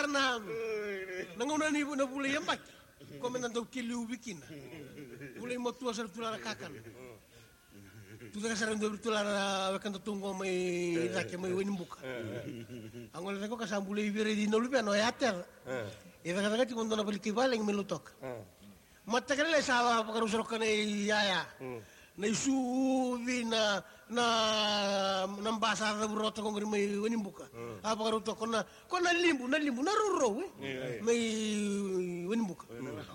karena nangunan ibu na bulay yang baik. Komen nanti kiliu bikin. Bulay mo tua sa tulara kakan. Tulara sa rendo tulara kan tunggu may laki may win buka. Angol ko kasam bulay bire di nolu piano yater. Ida kata ti kondo na balik baling melutok. Matagal la sa pagkarusok ka na yaya. Na isuvi na nambasa na burota kong may winimbuka. Apa karuto ko na limbu naruro may winimbuka.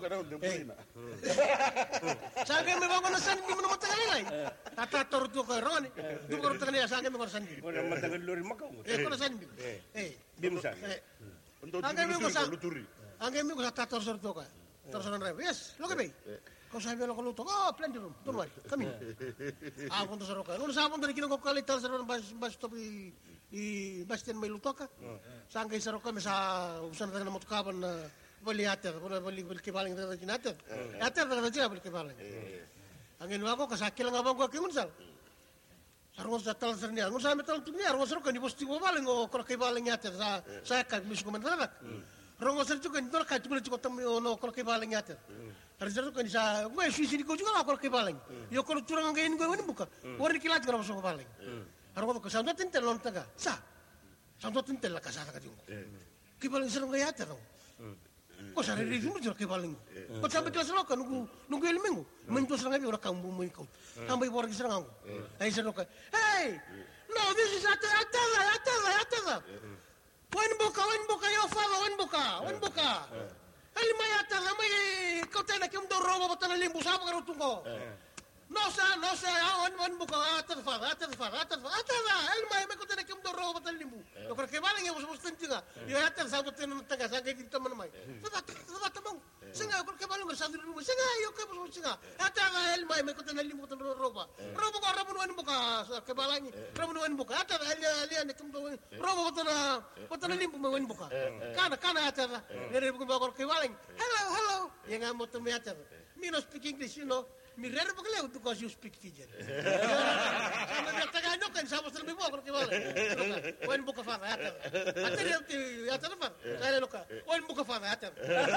Sa akin may bago na sanbi mo na matagal nila. Tatator to ka ron. Di ko karuto kanila sa akin may bago na sanbi. Ko na matagal lori makaw. Ko na sanbi. Bimsan. Angke mi ko sa tator sorto ka. Terus yes, lo que ve. Kau sabi lo kaluto. Oh, plenty room. Don't worry. Kami. Ako to sa roka. Ano sa apon dali kinong kalita sa bas top i basten may luto ka. Saan kay sa roka may sa usan na motokaban na bali ater, bali kibaling na natin. Ater na natin bali kibaling. Ang ginawa ko kasakil lang abang ko kimunsal. Sarong sa talan sa niya. Nung sa amin talan ito niya, arong sa roka, ni posti ko baling o kibaling ater sa kag mismo mandarak. Rongo sa juga nito kahit ko nito tamu no kalau kebaling yater. Harus itu kan bisa, gue suisi ko juga kalau kebaling. Yo kalau curang ngain gue ini buka. Wari kilat kalau masuk kebaling. Harus ko santo tintel non taga. Sa. Santo tintel la kasara ka jungo. Kebaling serong ga yater. Ko sa ri jumu jor kebaling. Ko sampai kelas lo kan nunggu ilmu. Mento serang abi ora kambu mo ikut. Tambay bor serang aku. Ai serong ka. Hey! No, this is ater. Wan buka yo fala wan buka. Ay mayata may kau tena kim do robo batana limbu sa pagaro tungo. No sa wan buka ater fala. Ay may kau tena kim do robo batana limbu. Yo kar ke baling yo mos tinga. Yo ater sa batana taga sa ke kita manamay. Sa tamang. Singa kar ke baling sa dulu. Singa yo ke mos singa. Ater ay may kau tena limbu batana robo. Robo ko wan buka sa ke baling. Robo wan buka ater ali kim do robo batana limbu wan buka. Kana ater. Nere buka ko ke baling. Hello. Yang amo to me ater. Me no speak English, you know. Mi rere pagalew because you speak Fijian. Sama na Tagalog kan sama sa bibo ko kibale. Wan buka fa ater. Ater yung ater fa. Kaya no ka. Wan buka fa ater.